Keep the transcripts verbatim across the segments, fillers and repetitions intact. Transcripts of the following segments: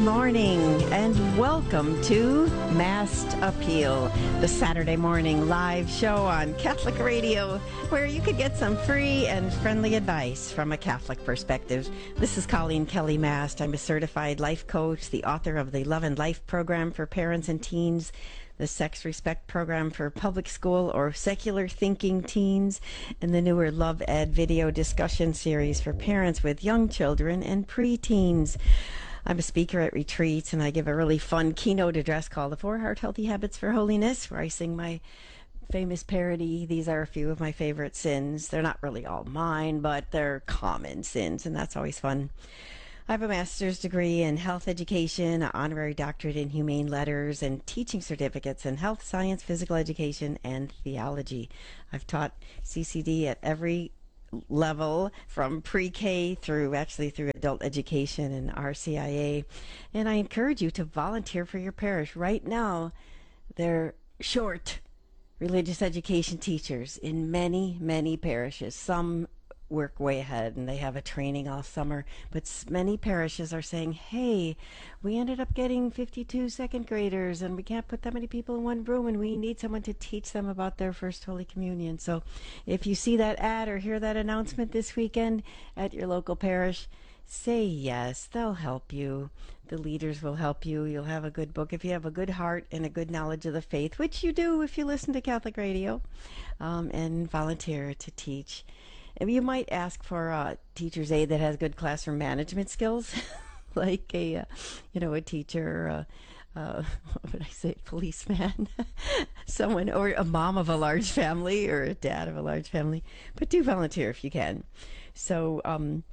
morning and welcome to Massed Appeal, the Saturday morning live show on Catholic Radio where you could get some free and friendly advice from a Catholic perspective. This is Colleen Kelly Mast. I'm a certified life coach, the author of the Love and Life program for parents and teens, the Sex Respect program for public school or secular thinking teens, and the newer Love Ed video discussion series for parents with young children and preteens. I'm a speaker at retreats, and I give a really fun keynote address called The Four Heart Healthy Habits for Holiness, where I sing my famous parody. These are a few of my favorite sins. They're not really all mine, but they're common sins, and that's always fun. I have a master's degree in health education, an honorary doctorate in humane letters, and teaching certificates in health science, physical education, and theology. I've taught C C D at every level, from pre-K through actually through adult education and R C I A, and I encourage you to volunteer for your parish. Right now they're short religious education teachers in many many parishes. Some work way ahead and they have a training all summer, but many parishes are saying, hey, we ended up getting fifty-two second graders and we can't put that many people in one room and we need someone to teach them about their first Holy Communion. So if you see that ad or hear that announcement this weekend at your local parish, say yes. They'll help you. The leaders will help you. You'll have a good book if you have a good heart and a good knowledge of the faith, which you do if you listen to Catholic radio, um, and volunteer to teach. And you might ask for a teacher's aide that has good classroom management skills, like a, uh, you know, a teacher, uh, uh, what would I say, policeman, someone, or a mom of a large family, or a dad of a large family. But do volunteer if you can. So um,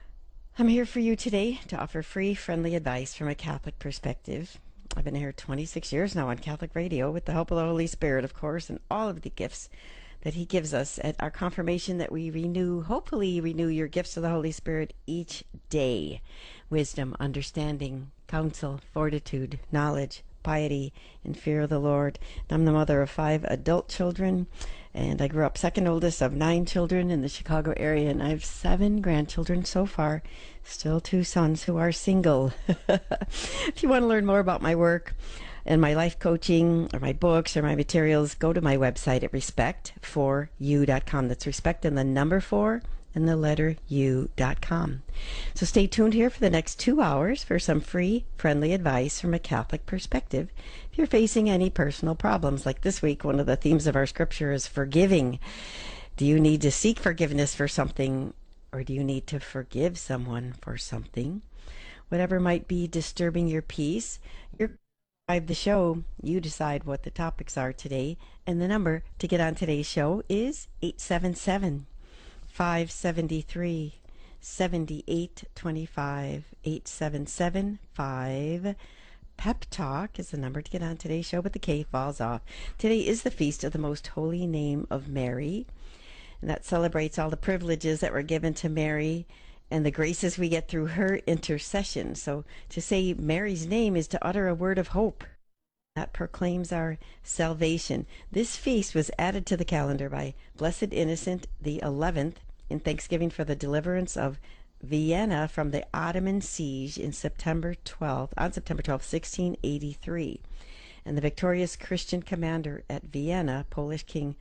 I'm here for you today to offer free, friendly advice from a Catholic perspective. I've been here twenty-six years now on Catholic Radio with the help of the Holy Spirit, of course, and all of the gifts that he gives us at our confirmation, that we renew, hopefully renew your gifts of the Holy Spirit each day. Wisdom, understanding, counsel, fortitude, knowledge, piety, and fear of the Lord. I'm the mother of five adult children, and I grew up second oldest of nine children in the Chicago area, and I have seven grandchildren so far, still two sons who are single. If you want to learn more about my work and my life coaching or my books or my materials, go to my website at respect for you dot com. That's respect and the number four and the letter u dot com. So stay tuned here for the next two hours for some free, friendly advice from a Catholic perspective. If you're facing any personal problems, like this week, one of the themes of our scripture is forgiving. Do you need to seek forgiveness for something, or do you need to forgive someone for something? Whatever might be disturbing your peace, your the show, you decide what the topics are today, and the number to get on today's show is eight seven seven, five seven three, seven eight two five. eight seven seven, five Pep Talk is the number to get on today's show, but the K falls off. Today is the feast of the Most Holy Name of Mary, and that celebrates all the privileges that were given to Mary and the graces we get through her intercession. So to say Mary's name is to utter a word of hope that proclaims our salvation. This feast was added to the calendar by Blessed Innocent the eleventh in thanksgiving for the deliverance of Vienna from the Ottoman siege in September twelfth, on September twelfth, sixteen eighty-three. And the victorious Christian commander at Vienna, Polish King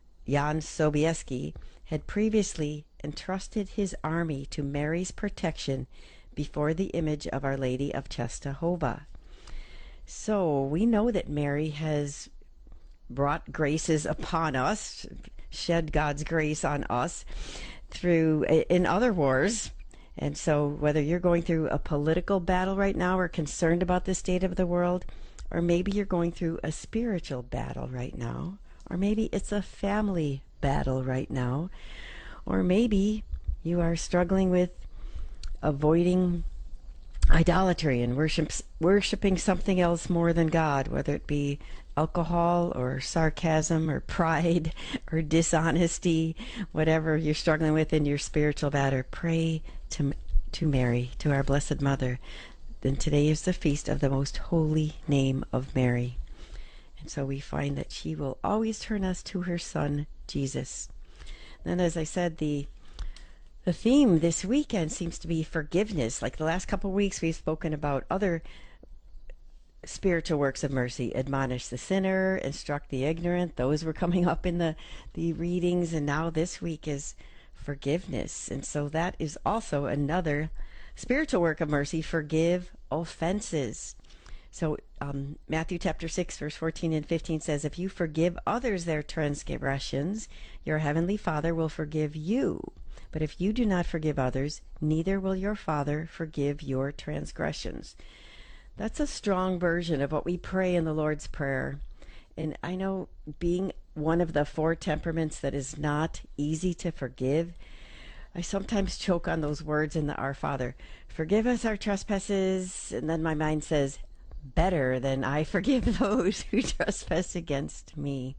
Jan Sobieski, had previously entrusted his army to Mary's protection before the image of Our Lady of Czestochowa. So we know that Mary has brought graces upon us, shed God's grace on us through in other wars. And so whether you're going through a political battle right now or concerned about the state of the world, or maybe you're going through a spiritual battle right now, or maybe it's a family battle right now, or maybe you are struggling with avoiding idolatry and worships, worshiping something else more than God, whether it be alcohol or sarcasm or pride or dishonesty, whatever you're struggling with in your spiritual battle, pray to, to Mary, to our Blessed Mother. Then today is the feast of the Most Holy Name of Mary. And so we find that she will always turn us to her Son, Jesus. Then, as I said, the The theme this weekend seems to be forgiveness. Like the last couple of weeks, we've spoken about other spiritual works of mercy: admonish the sinner, instruct the ignorant. Those were coming up in the, the readings. And now this week is forgiveness. And so that is also another spiritual work of mercy: forgive offenses. So um, Matthew chapter six, verse fourteen and fifteen says, if you forgive others their transgressions, your heavenly Father will forgive you. But if you do not forgive others, neither will your Father forgive your transgressions. That's a strong version of what we pray in the Lord's Prayer. And I know, being one of the four temperaments that is not easy to forgive, I sometimes choke on those words in the Our Father. Forgive us our trespasses. And then my mind says, better than I forgive those who trespass against me.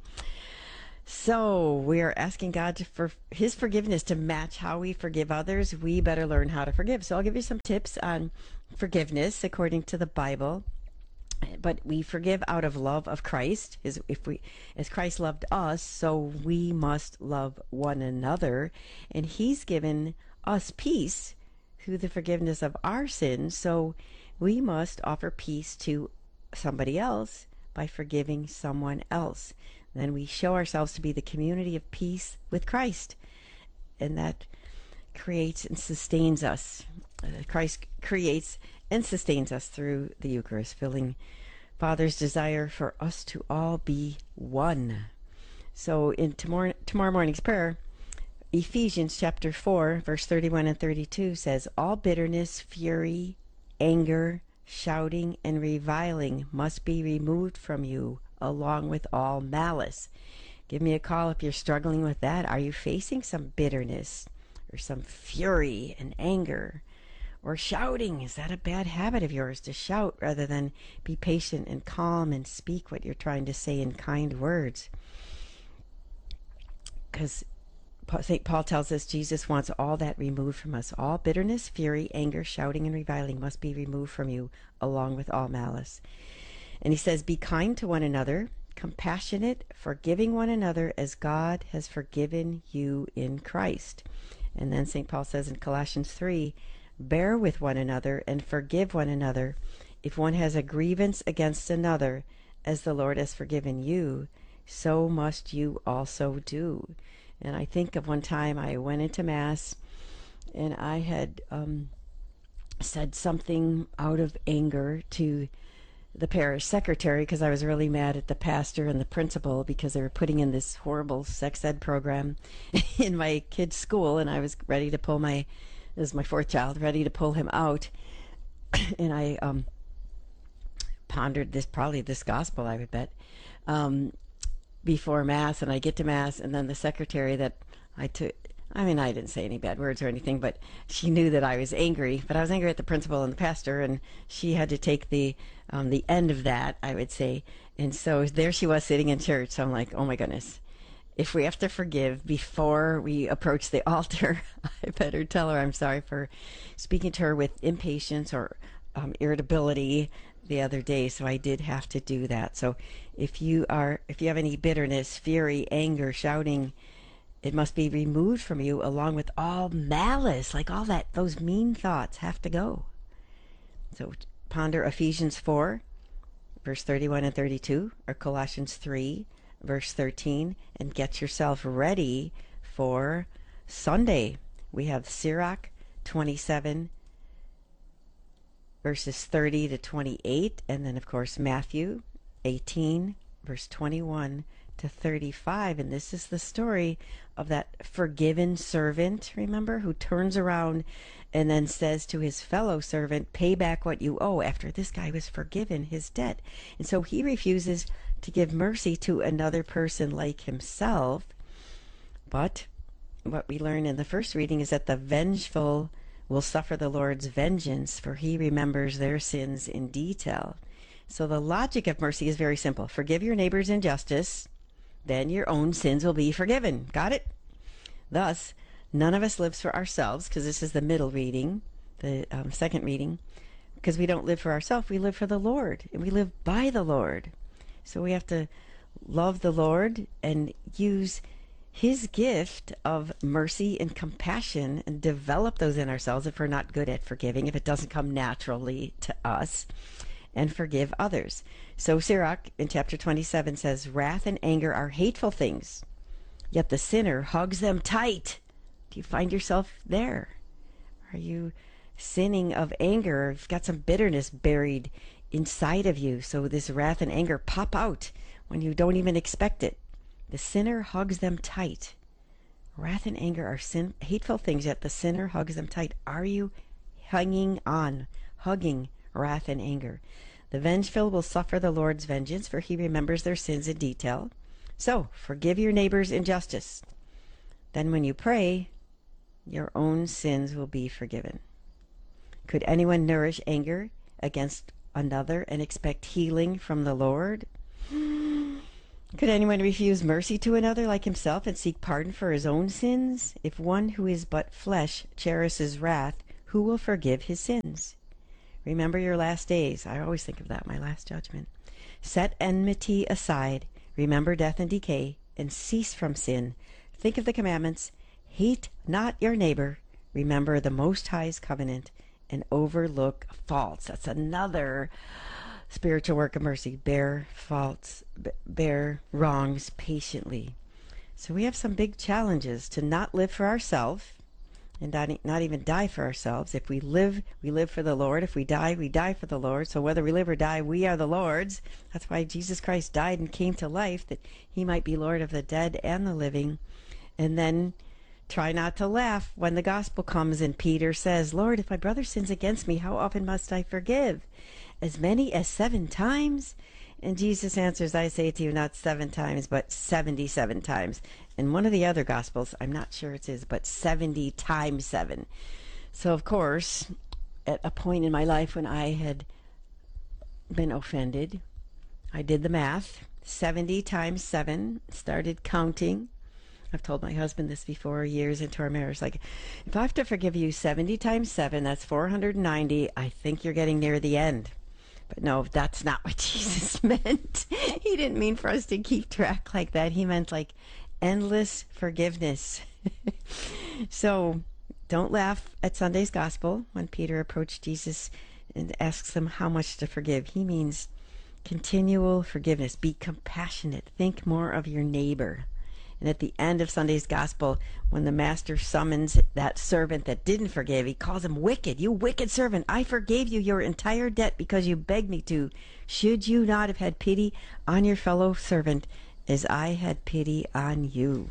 So we are asking God to, for his forgiveness to match how we forgive others. We better learn how to forgive. So I'll give you some tips on forgiveness according to the Bible. But we forgive out of love of Christ. Is if we, as Christ loved us, so we must love one another. And he's given us peace through the forgiveness of our sins. So we must offer peace to somebody else by forgiving someone else. Then we show ourselves to be the community of peace with Christ. And that creates and sustains us. Christ creates and sustains us through the Eucharist, filling Father's desire for us to all be one. So in tomorrow, tomorrow morning's prayer, Ephesians chapter four, verse thirty-one and thirty-two says, all bitterness, fury, anger, shouting, and reviling must be removed from you, along with all malice. Give me a call if you're struggling with that. Are you facing some bitterness or some fury and anger or shouting? Is that a bad habit of yours, to shout rather than be patient and calm and speak what you're trying to say in kind words? Because Saint Paul tells us Jesus wants all that removed from us. All bitterness, fury, anger, shouting, and reviling must be removed from you, along with all malice. And he says, be kind to one another, compassionate, forgiving one another as God has forgiven you in Christ. And then Saint Paul says in Colossians three, bear with one another and forgive one another. If one has a grievance against another, as the Lord has forgiven you, so must you also do. And I think of one time I went into Mass and I had um, said something out of anger to the parish secretary because I was really mad at the pastor and the principal because they were putting in this horrible sex ed program in my kid's school, and I was ready to pull my, this is my fourth child, ready to pull him out. And I um, pondered this, probably this gospel, I would bet, um, before Mass, and I get to Mass, and then the secretary that I took, I mean, I didn't say any bad words or anything, but she knew that I was angry, but I was angry at the principal and the pastor, and she had to take the um, the end of that, I would say. And so there she was sitting in church. So I'm like, oh my goodness, if we have to forgive before we approach the altar, I better tell her I'm sorry for speaking to her with impatience or um, irritability the other day. So I did have to do that. So if you are, if you have any bitterness, fury, anger, shouting, it must be removed from you, along with all malice. Like all that, those mean thoughts have to go. So ponder Ephesians four, verse thirty-one and thirty-two, or Colossians three, verse thirteen, and get yourself ready for Sunday. We have Sirach twenty-seven, verses thirty to twenty-eight, and then of course Matthew eighteen, verse twenty-one to thirty-five. And this is the story of that forgiven servant, remember, who turns around and then says to his fellow servant, pay back what you owe, after this guy was forgiven his debt. And so he refuses to give mercy to another person like himself. But what we learn in the first reading is that the vengeful will suffer the Lord's vengeance, for he remembers their sins in detail. So the logic of mercy is very simple. Forgive your neighbor's injustice, then your own sins will be forgiven. Got it? Thus, none of us lives for ourselves, because this is the middle reading, the um, second reading, because we don't live for ourselves, we live for the Lord, and we live by the Lord. So we have to love the Lord and use His gift of mercy and compassion, and develop those in ourselves if we're not good at forgiving, if it doesn't come naturally to us, and forgive others. So Sirach in chapter twenty-seven says, wrath and anger are hateful things, yet the sinner hugs them tight. Do you find yourself there? Are you sinning of anger? Or you've got some bitterness buried inside of you, so this wrath and anger pop out when you don't even expect it. The sinner hugs them tight. Wrath and anger are sin, hateful things, yet the sinner hugs them tight. Are you hanging on, hugging wrath and anger? The vengeful will suffer the Lord's vengeance, for he remembers their sins in detail. So, forgive your neighbor's injustice. Then when you pray, your own sins will be forgiven. Could anyone nourish anger against another and expect healing from the Lord? Could anyone refuse mercy to another like himself and seek pardon for his own sins? If one who is but flesh cherishes wrath, who will forgive his sins? Remember your last days. I always think of that, my last judgment. Set enmity aside. Remember death and decay, and cease from sin. Think of the commandments. Hate not your neighbor. Remember the Most High's covenant, and overlook faults. That's another spiritual work of mercy. Bear faults, bear wrongs patiently. So we have some big challenges to not live for ourselves and not, not even die for ourselves. If we live, we live for the Lord. If we die, we die for the Lord. So whether we live or die, we are the Lord's. That's why Jesus Christ died and came to life, that he might be Lord of the dead and the living. And then try not to laugh when the gospel comes and Peter says, Lord, if my brother sins against me, how often must I forgive? As many as seven times? And Jesus answers, I say to you, not seven times, but seventy-seven times. In one of the other gospels, I'm not sure it is, but seventy times seven. So, of course, at a point in my life when I had been offended, I did the math. seventy times seven, started counting. I've told my husband this before, years into our marriage. Like, if I have to forgive you seventy times seven, that's four hundred ninety. I think you're getting near the end. But no, that's not what Jesus meant. He didn't mean for us to keep track like that. He meant like endless forgiveness. So don't laugh at Sunday's gospel when Peter approached Jesus and asks him how much to forgive. He means continual forgiveness. Be compassionate. Think more of your neighbor. And at the end of Sunday's gospel, when the master summons that servant that didn't forgive, he calls him wicked. You wicked servant, I forgave you your entire debt because you begged me to. Should you not have had pity on your fellow servant as I had pity on you?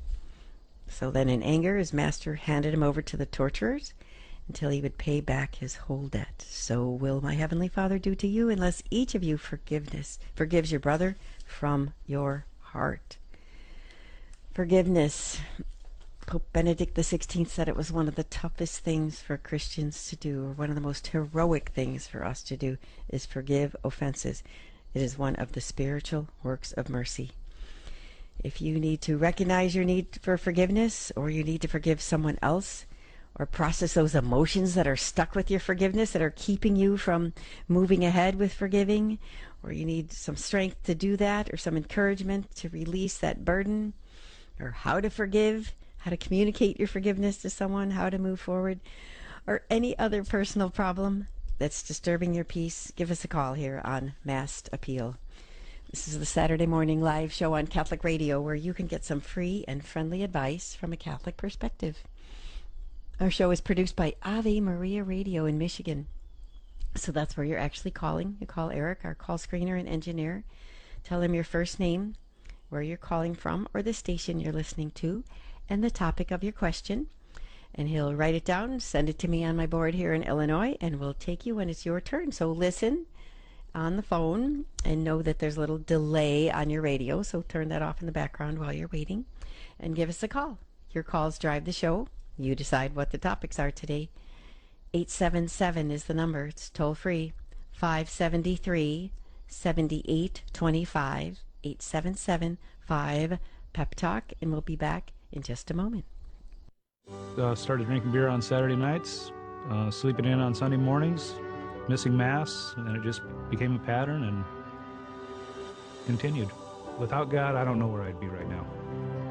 So then in anger, his master handed him over to the torturers until he would pay back his whole debt. So will my heavenly Father do to you, unless each of you forgiveness forgives your brother from your heart. Forgiveness. Pope Benedict the sixteenth said it was one of the toughest things for Christians to do, or one of the most heroic things for us to do, is forgive offenses. It is one of the spiritual works of mercy. If you need to recognize your need for forgiveness, or you need to forgive someone else, or process those emotions that are stuck with your forgiveness, that are keeping you from moving ahead with forgiving, or you need some strength to do that, or some encouragement to release that burden, or how to forgive, how to communicate your forgiveness to someone, how to move forward, or any other personal problem that's disturbing your peace, give us a call here on Masked Appeal. This is the Saturday morning live show on Catholic Radio, where you can get some free and friendly advice from a Catholic perspective. Our show is produced by Ave Maria Radio in Michigan. So that's where you're actually calling. You call Eric, our call screener and engineer. Tell him your first name, where you're calling from, or the station you're listening to, and the topic of your question. And he'll write it down, send it to me on my board here in Illinois, and we'll take you when it's your turn. So listen on the phone and know that there's a little delay on your radio, so turn that off in the background while you're waiting, and give us a call. Your calls drive the show. You decide what the topics are today. eight seven seven is the number. It's toll free. five seven three, seven eight two five. eight seven seven five Pep Talk, and we'll be back in just a moment. Uh, started drinking beer on Saturday nights, uh, sleeping in on Sunday mornings, missing Mass, and it just became a pattern and continued. Without God, I don't know where I'd be right now.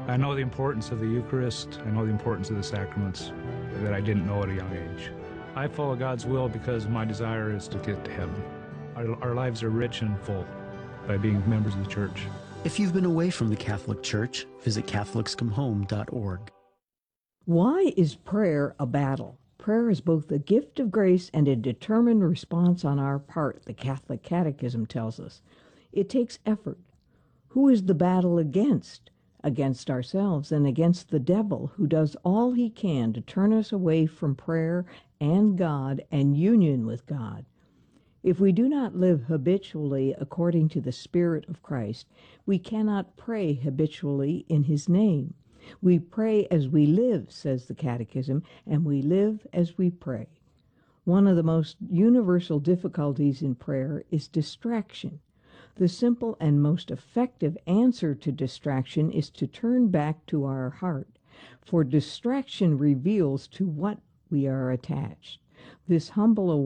I know the importance of the Eucharist. I know the importance of the sacraments that I didn't know at a young age. I follow God's will because my desire is to get to heaven. Our, our lives are rich and full by being members of the Church. If you've been away from the Catholic Church, visit Catholics Come Home dot org. Why is prayer a battle? Prayer is both a gift of grace and a determined response on our part, the Catholic Catechism tells us. It takes effort. Who is the battle against? Against ourselves and against the devil, who does all he can to turn us away from prayer and God and union with God. If we do not live habitually according to the Spirit of Christ, we cannot pray habitually in his name. We pray as we live, says the Catechism, and we live as we pray. One of the most universal difficulties in prayer is distraction. The simple and most effective answer to distraction is to turn back to our heart, for distraction reveals to what we are attached. This humble